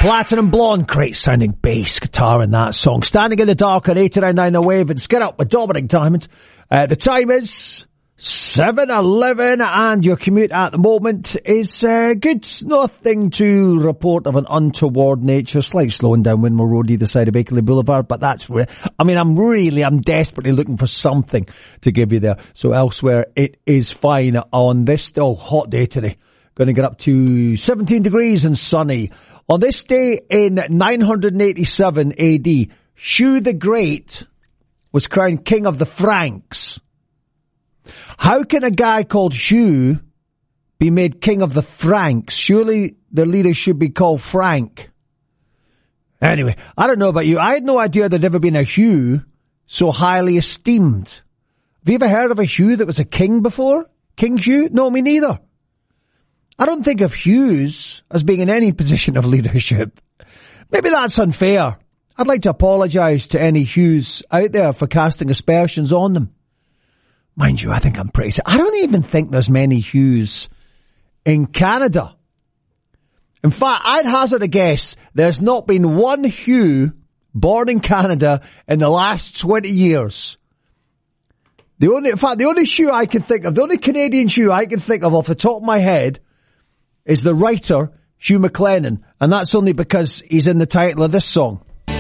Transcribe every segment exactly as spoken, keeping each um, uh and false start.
Platinum Blonde, great sounding bass guitar in that song. Standing in the Dark on eighty-nine point nine The Wave. It's Get Up with Dominic Diamond. Uh, the time is seven eleven and your commute at the moment is uh, good. Nothing to report of an untoward nature. Slight slowing down Winmore Road either side of Bakerley Boulevard, but that's re- I mean, I'm really, I'm desperately looking for something to give you there. So elsewhere, it is fine on this still hot day today. Going to get up to seventeen degrees and sunny. On this day in nine eighty-seven A D, Hugh the Great was crowned king of the Franks. How can a guy called Hugh be made king of the Franks? Surely the leader should be called Frank. Anyway, I don't know about you. I had no idea there'd ever been a Hugh so highly esteemed. Have you ever heard of a Hugh that was a king before? King Hugh? No, me neither. I don't think of Hughes as being in any position of leadership. Maybe that's unfair. I'd like to apologise to any Hughes out there for casting aspersions on them. Mind you, I think I'm pretty... I don't even think there's many Hughes in Canada. In fact, I'd hazard a guess there's not been one Hugh born in Canada in the last twenty years. The only, in fact, the only Hugh I can think of, the only Canadian Hugh I can think of off the top of my head is the writer Hugh McLennan, and that's only because he's in the title of this song.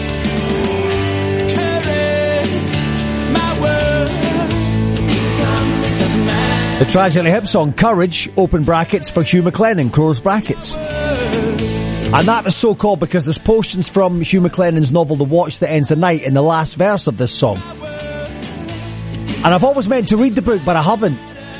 The tragically hip song Courage, open brackets, for Hugh McLennan, close brackets. And that was so called because there's portions from Hugh McLennan's novel The Watch That Ends the Night in the last verse of this song. And I've always meant to read the book, but I haven't.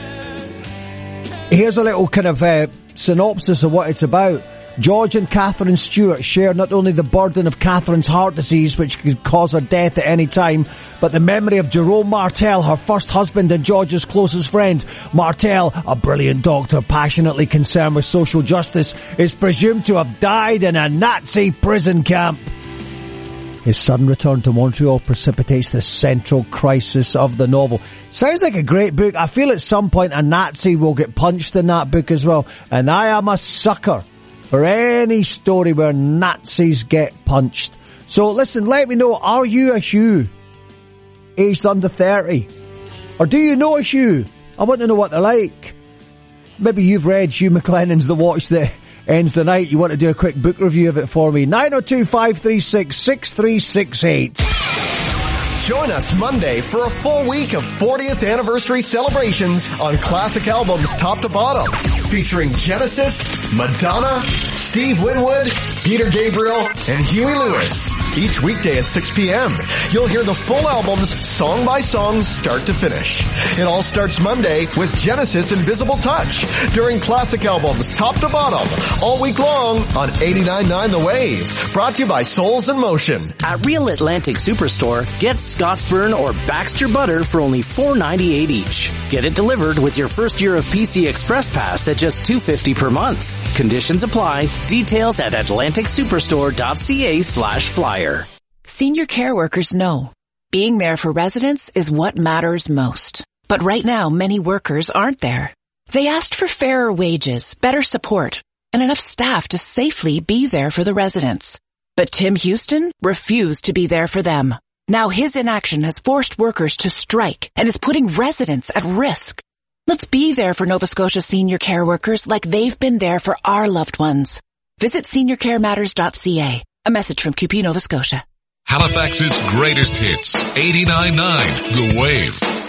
Here's a little kind of uh, synopsis of what it's about. George and Catherine Stewart share not only the burden of Catherine's heart disease, which could cause her death at any time, but the memory of Jerome Martel, her first husband and George's closest friend. Martel, a brilliant doctor passionately concerned with social justice, is presumed to have died in a Nazi prison camp. His sudden return to Montreal precipitates the central crisis of the novel. Sounds like a great book. I feel at some point a Nazi will get punched in that book as well. And I am a sucker for any story where Nazis get punched. So listen, let me know, are you a Hugh aged under thirty? Or do you know a Hugh? I want to know what they're like. Maybe you've read Hugh McLennan's The Watch That Ends the Night. You want to do a quick book review of it for me? nine oh two, five three six, six three six eight. Join us Monday for a full week of fortieth anniversary celebrations on classic albums top to bottom, featuring Genesis, Madonna, Steve Winwood, Peter Gabriel, and Huey Lewis. Each weekday at six p.m., you'll hear the full albums song by song, start to finish. It all starts Monday with Genesis Invisible Touch during classic albums top to bottom all week long on eighty-nine point nine The Wave. Brought to you by Souls in Motion. At Real Atlantic Superstore, get Scottsburn or Baxter butter for only four ninety-eight each. Get it delivered with your first year of P C Express Pass at just two fifty per month. Conditions apply. Details at atlantic superstore dot c a slash flyer. Senior care workers know being there for residents is what matters most. But right now, many workers aren't there. They asked for fairer wages, better support, and enough staff to safely be there for the residents. But Tim Houston refused to be there for them. Now his inaction has forced workers to strike and is putting residents at risk. Let's be there for Nova Scotia senior care workers like they've been there for our loved ones. Visit senior care matters dot c a. A message from Q P Nova Scotia. Halifax's greatest hits, eighty-nine point nine The Wave.